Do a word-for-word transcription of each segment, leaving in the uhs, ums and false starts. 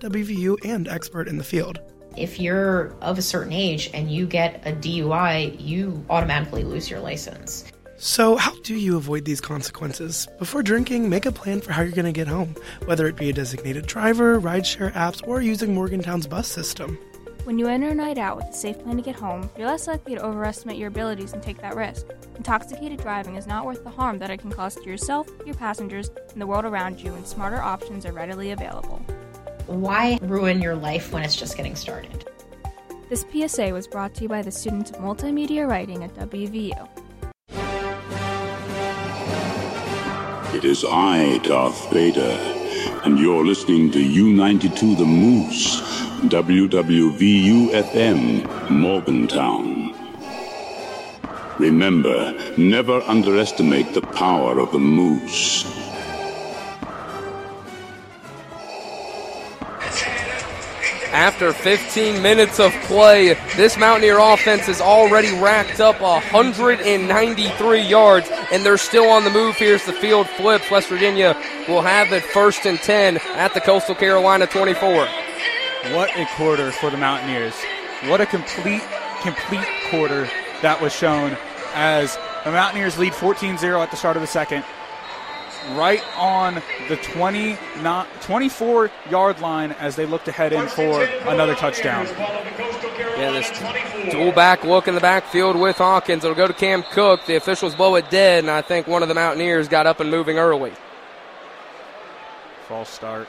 W V U and expert in the field. If you're of a certain age and you get a D U I, you automatically lose your license. So how do you avoid these consequences? Before drinking, make a plan for how you're going to get home, whether it be a designated driver, rideshare apps, or using Morgantown's bus system. When you enter a night out with a safe plan to get home, you're less likely to overestimate your abilities and take that risk. Intoxicated driving is not worth the harm that it can cause to yourself, your passengers, and the world around you, and smarter options are readily available. Why ruin your life when it's just getting started? This P S A was brought to you by the students of multimedia writing at W V U. It is I, Darth Vader, and you're listening to U ninety-two The Moose, W W V U F M, Morgantown. Remember, never underestimate the power of the Moose. After fifteen minutes of play, this Mountaineer offense has already racked up one hundred ninety-three yards, and they're still on the move here as the field flips. West Virginia will have it first and ten at the Coastal Carolina twenty-four. What a quarter for the Mountaineers. What a complete, complete quarter that was shown as the Mountaineers lead fourteen zero at the start of the second. Right on the twenty, twenty-four-yard line as they look to head in for another touchdown. Yeah, this dual back look in the backfield with Hawkins. It'll go to Cam Cook. The officials blow it dead, and I think one of the Mountaineers got up and moving early. False start.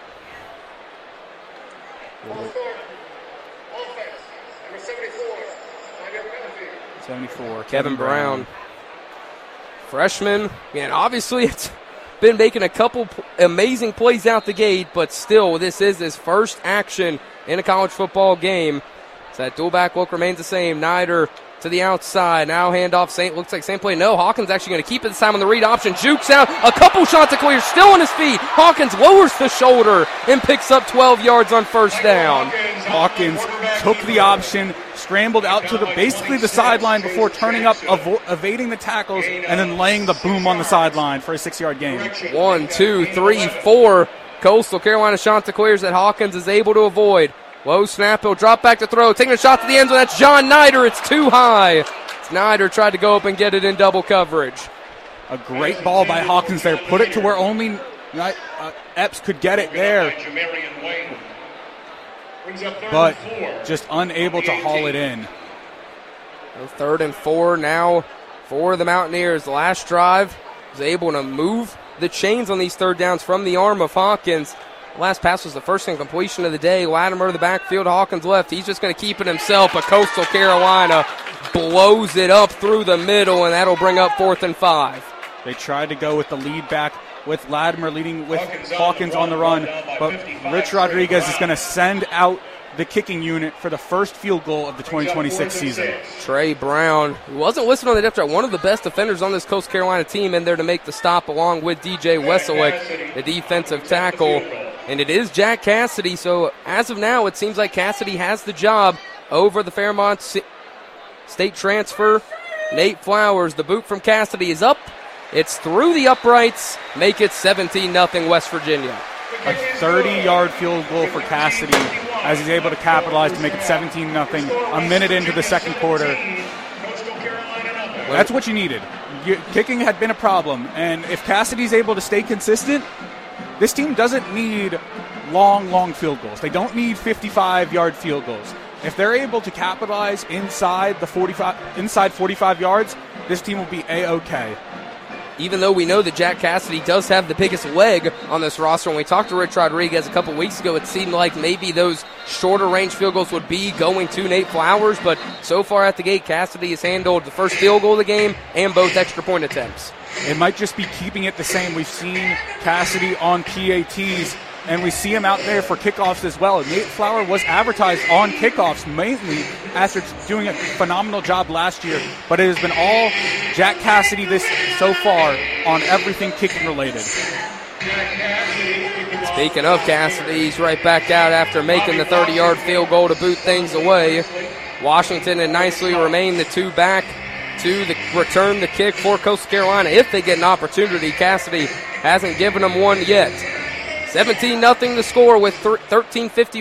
seventy-four. Kevin Brown. Freshman. Man, obviously it's been making a couple amazing plays out the gate, but still, this is his first action in a college football game. So that dual back look remains the same. Nider to the outside. Now handoff. Saint looks like same play. No, Hawkins actually going to keep it this time on the read option. Jukes out. A couple shots to clear. Still on his feet. Hawkins lowers the shoulder and picks up twelve yards on first down. Hawkins took the option, scrambled out to the basically the sideline before turning up, avo- evading the tackles, and then laying the boom on the sideline for a six-yard gain. One, two, three, four. Coastal Carolina Chanticleers that Hawkins is able to avoid. Low snap, he'll drop back to throw, taking a shot to the end zone. That's John Nider. It's too high. Nider tried to go up and get it in double coverage. A great ball by Hawkins there. Put it to where only uh, Epps could get it there. But just unable to haul it in. Third and four now for the Mountaineers. The last drive was able to move the chains on these third downs from the arm of Hawkins. The last pass was the first incompletion of the day. Latimer to the backfield, Hawkins left. He's just going to keep it himself, but Coastal Carolina blows it up through the middle, and that'll bring up fourth and five. They tried to go with the lead back with Latimer leading with Hawkins on the run, but Rich Rodriguez is going to send out the kicking unit for the first field goal of the twenty twenty-six season. Trey Brown, who wasn't listed on the depth chart, one of the best defenders on this Coastal Carolina team in there to make the stop along with D J Weselick, the defensive tackle. And it is Jack Cassidy, so as of now it seems like Cassidy has the job over the Fairmont State transfer. Nate Flowers, the boot from Cassidy is up. It's through the uprights, make it seventeen nothing West Virginia. A thirty-yard field goal for Cassidy as he's able to capitalize to make it seventeen nothing a minute into the second quarter. That's what you needed. You, kicking had been a problem, and if Cassidy's able to stay consistent, this team doesn't need long, long field goals. They don't need fifty-five-yard field goals. If they're able to capitalize inside the forty-five, inside forty-five yards, this team will be A-OK. Even though we know that Jack Cassidy does have the biggest leg on this roster, when we talked to Rich Rodriguez a couple weeks ago, it seemed like maybe those shorter range field goals would be going to Nate Flowers, but so far at the gate, Cassidy has handled the first field goal of the game and both extra point attempts. It might just be keeping it the same. We've seen Cassidy on P A Ts, and we see him out there for kickoffs as well. Nate Flower was advertised on kickoffs mainly after doing a phenomenal job last year, but it has been all Jack Cassidy this so far on everything kicking related. Speaking of Cassidy, he's right back out after making the thirty-yard field goal to boot things away. Washington and Nicely remain the two back to the return the kick for Coastal Carolina if they get an opportunity. Cassidy hasn't given them one yet. seventeen nothing the score with thirteen fifty